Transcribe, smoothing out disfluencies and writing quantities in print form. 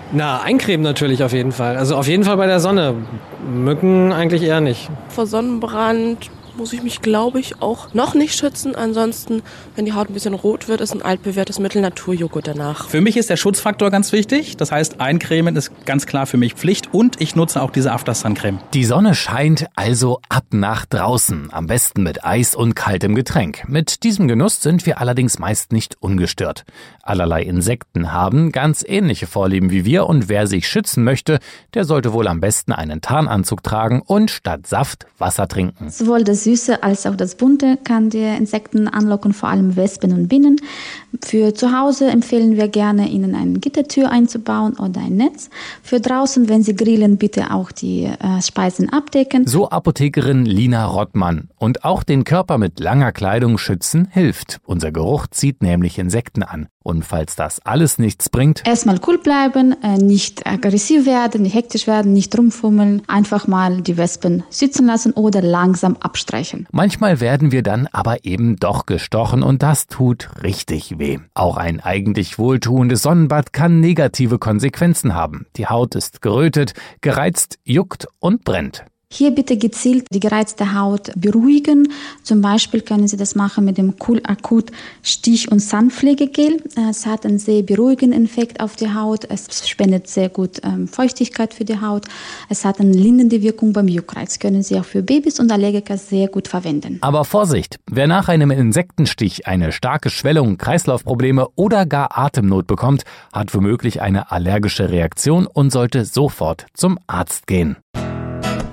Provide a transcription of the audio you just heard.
Na, eincremen natürlich auf jeden Fall. Also auf jeden Fall bei der Sonne. Mücken eigentlich eher nicht. Vor Sonnenbrand muss ich mich, glaube ich, auch noch nicht schützen. Ansonsten, wenn die Haut ein bisschen rot wird, ist ein altbewährtes Mittel Naturjoghurt danach. Für mich ist der Schutzfaktor ganz wichtig. Das heißt, eincremen ist ganz klar für mich Pflicht. Und ich nutze auch diese After-Sun-Creme. Die Sonne scheint, also ab nach draußen. Am besten mit Eis und kaltem Getränk. Mit diesem Genuss sind wir allerdings meist nicht ungestört. Allerlei Insekten haben ganz ähnliche Vorlieben wie wir. Und wer sich schützen möchte, der sollte wohl am besten einen Tarnanzug tragen und statt Saft Wasser trinken. Sowohl das Süße als auch das Bunte kann die Insekten anlocken, vor allem Wespen und Bienen. Für zu Hause empfehlen wir gerne, ihnen eine Gittertür einzubauen oder ein Netz. Für draußen, wenn sie grillen, bitte auch die Speisen abdecken. So Apothekerin Lina Rottmann. Und auch den Körper mit langer Kleidung schützen hilft. Unser Geruch zieht nämlich Insekten an. Und falls das alles nichts bringt, erstmal cool bleiben, nicht aggressiv werden, nicht hektisch werden, nicht rumfummeln, einfach mal die Wespen sitzen lassen oder langsam abstreichen. Manchmal werden wir dann aber eben doch gestochen und das tut richtig weh. Auch ein eigentlich wohltuendes Sonnenbad kann negative Konsequenzen haben. Die Haut ist gerötet, gereizt, juckt und brennt. Hier bitte gezielt die gereizte Haut beruhigen. Zum Beispiel können Sie das machen mit dem Cool Akut Stich- und Sandpflegegel. Es hat einen sehr beruhigenden Effekt auf die Haut. Es spendet sehr gut Feuchtigkeit für die Haut. Es hat eine lindernde Wirkung beim Juckreiz. Können Sie auch für Babys und Allergiker sehr gut verwenden. Aber Vorsicht! Wer nach einem Insektenstich eine starke Schwellung, Kreislaufprobleme oder gar Atemnot bekommt, hat womöglich eine allergische Reaktion und sollte sofort zum Arzt gehen.